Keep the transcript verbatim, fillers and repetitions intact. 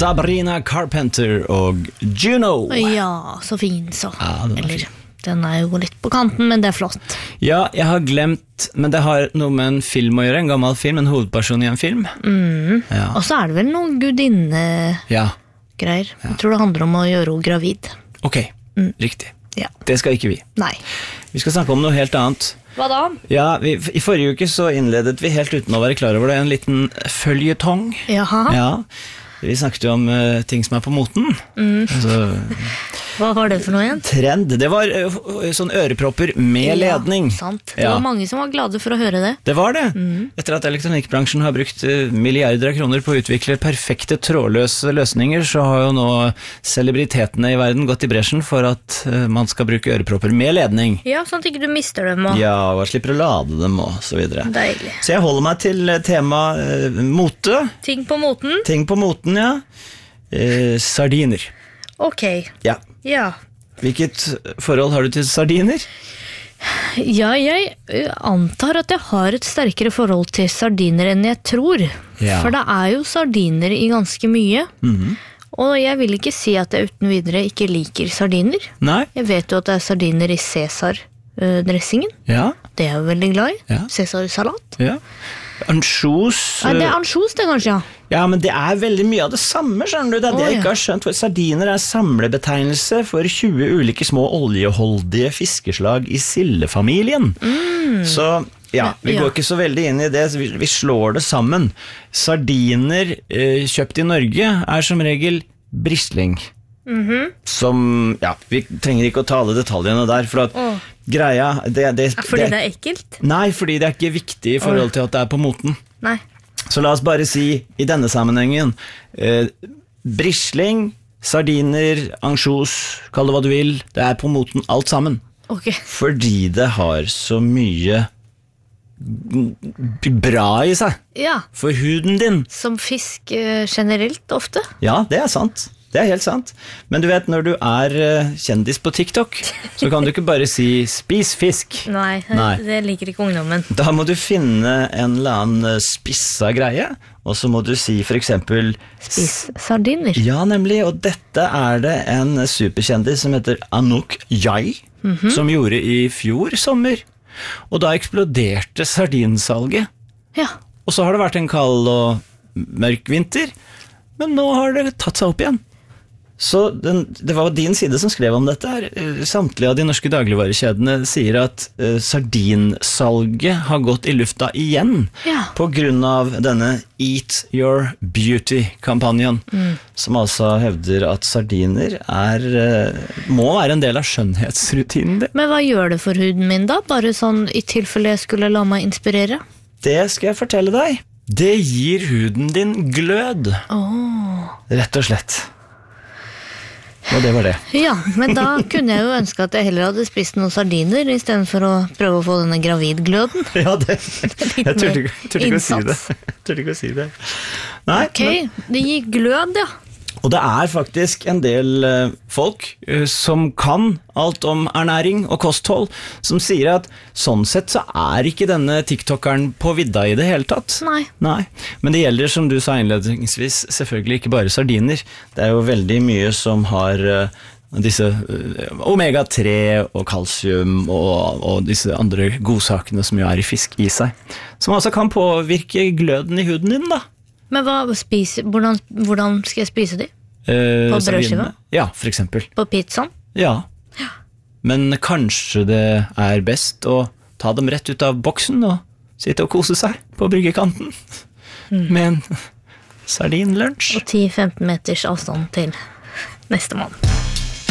Sabrina Carpenter og Juno. Ja, så fin så. Ja, den var Eller, fin. den er jo litt på kanten, men det er flott. Ja, jeg har glemt, men det har noe med en film å gjøre, en gammel film, en hovedperson i en film. Mm. Ja. Og så er det vel noen gudinne-greier. Ja, Jeg tror det handler om å gjøre henne gravid. ok, Mm. riktig. Ja. Det skal ikke vi. Nei. Vi skal snakke om noe helt annet. Hva da? Ja, vi, I forrige uke så innledet vi helt uten å være klar over det en liten føljetong. Jaha, Ja, vi snakket jo om uh, ting som er på moten. Mm. Altså, hva var det for noe igjen? trend, det var uh, sånn ørepropper med ledning. Ja, sant. Det Ja. var mange som var glade for å høre det. Det var det. Mm. Etter at elektronikkbransjen har brukt uh, milliarder av kroner på å utvikle perfekte trådløse løsninger, så har jo nå celebritetene i verden gått i bresjen for at uh, man skal bruke ørepropper med ledning. Ja, sånn at ikke du mister dem og... Ja, og slipper å lade dem og så videre. Deilig. Så jeg holder meg til uh, tema uh, mote. Ting på moten? Ting på moten, ja. Uh, sardiner. Ok, Ja. ja. Hvilket forhold har du til sardiner? Ja, jeg ø, antar at jeg har et sterkere forhold til sardiner enn jeg tror. Ja. For det er jo sardiner i ganske mye. Mhm. Og jeg vil ikke si at jeg uten videre ikke liker sardiner. Nei? Jeg vet jo at det er sardiner i Cæsar-dressingen. Ja. Det er jeg jo veldig glad i. Ja. Cæsar-salat. Ja. Ansjos. Nei, det er ansjos det kanskje, ja. Ja, men det er veldig mye av det samme, skjønner du. Det er det Å, jeg ja. ikke har skjønt. For sardiner er samlebetegnelse for tjue ulike små oljeholdige fiskeslag i sildefamilien. Så ja, vi Ja. går ikke så veldig inn i det, så vi, vi slår det sammen. Sardiner eh, kjøpt i Norge er som regel brisling. Som, ja, vi trenger ikke å ta alle detaljene der, for at Åh. greia, det, det, Fordi det er ekkelt? Nei, fordi det er ikke viktig i forhold til at det er på moten. Nei. Så la oss bare si, i denne sammenhengen, eh, brisling, sardiner, ansjos, kall det hva du vil, det er på moten alt sammen. Ok. Fordi det har så mye b- bra i seg Ja, for huden din. som fisk ø, generelt ofte. Ja, det er sant. Det er helt sant. Men du vet, når du er eh, kjendis på TikTok, så kan du ikke bare si spis fisk. Nei, Nei. det liker ikke ungdommen. Da må du finne en eller annen eh, spissa greie, og så må du si for eksempel Spis sardiner. Ja, nemlig, og dette er det en superkjendis som heter Anouk Jai, som gjorde i fjor sommer. Og da eksploderte sardinsalget. Ja. Og så har det vært en kald og mørk vinter, men nå har det tatt seg opp igjen. Så den, det var din side som skrev om dette her. Eh, Samtlige av de norske dagligvarekjedene sier at eh, sardinsalget har gått i lufta igjen Ja. på grunn av denne Eat Your Beauty-kampanjen, som altså hevder at sardiner er, eh, må være en del av skjønnhetsrutinen din. Men hva gjør det for huden min da? Bare sånn i tilfelle jeg skulle la meg inspirere? Det skal jeg fortelle deg. Det gir huden din glød, Åh. rett og slett. Og det var det. Ja, men da kunne jeg jo ønske at jeg heller hadde spist noen sardiner i stedet for å prøve å få denne gravidgløden. Ja, det, jeg turte ikke, turte ikke å si det. innsats. Jeg turte ikke å si det. Nei, Ok, men, det gir glød, ja. og det er faktisk en del eh, folk eh, som kan alt om ernæring og kosthold, som sier at sånn sett så er ikke denne TikTokeren på vidda i det hele tatt. Nei. Nei, men det gjelder, som du sa innledningsvis, selvfølgelig ikke bare sardiner. Det er jo veldig mye som har eh, disse eh, omega tre og kalsium og, og disse andre godsakene som jo er i fisk i seg, som altså kan påvirke gløden i huden din da. Men hva spiser, hvordan, hvordan skal jeg spise de? Eh, På sardinene. brødskiva? Ja, for eksempel. På pizzaen? Ja. Men kanskje det er best å ta dem rett ut av boksen og sitte og kose seg på bryggekanten med en sardinlunsj. Og ti til femten meters avstand til neste mann.